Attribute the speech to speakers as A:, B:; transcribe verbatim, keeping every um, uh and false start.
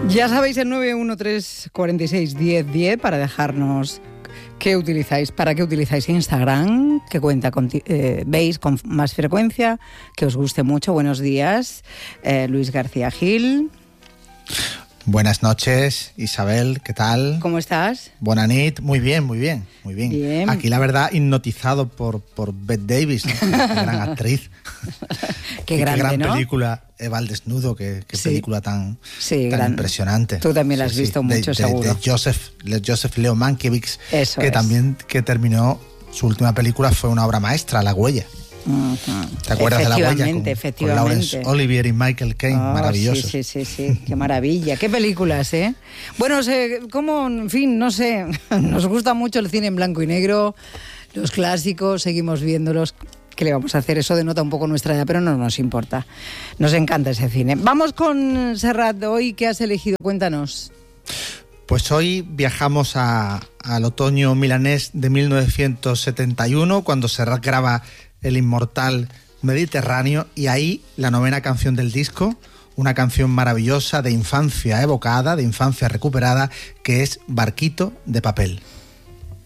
A: Ya sabéis, el nueve uno tres cuatro seis uno cero uno cero para dejarnos qué utilizáis, para qué utilizáis Instagram, qué cuenta con, eh, veis con más frecuencia, que os guste mucho. Buenos días, eh, Luis García Gil.
B: Buenas noches, Isabel, ¿qué tal?
A: ¿Cómo estás?
B: Buenas nit, muy bien, muy bien, muy bien.
A: bien.
B: Aquí la verdad hipnotizado por, por Bette Davis, ¿no? Qué gran actriz.
A: Qué grande,
B: qué gran
A: ¿no?
B: película, Eva al desnudo, qué, qué sí. película tan,
A: sí,
B: tan
A: gran.
B: impresionante.
A: Tú también la has
B: sí,
A: visto
B: sí.
A: mucho,
B: de,
A: seguro.
B: De, de Joseph, de Joseph Leo Mankiewicz,
A: Eso
B: que
A: es.
B: también que terminó, su última película fue una obra maestra, La Huella.
A: Uh-huh.
B: ¿Te acuerdas de La Huella? Con,
A: efectivamente.
B: con Laurence Olivier y Michael Caine,
A: oh,
B: maravilloso.
A: Sí, sí, sí, sí, qué maravilla, qué películas, ¿eh? Bueno, sé, como, en fin, no sé, nos gusta mucho el cine en blanco y negro, los clásicos, seguimos viéndolos. ¿Qué le vamos a hacer? Eso denota un poco nuestra edad, pero no nos importa. Nos encanta ese cine. Vamos con Serrat, hoy, ¿qué has elegido? Cuéntanos.
B: Pues hoy viajamos a, al otoño milanés de mil novecientos setenta y uno, cuando Serrat graba El Inmortal Mediterráneo, y ahí la novena canción del disco, una canción maravillosa de infancia evocada, de infancia recuperada, que es Barquito de Papel.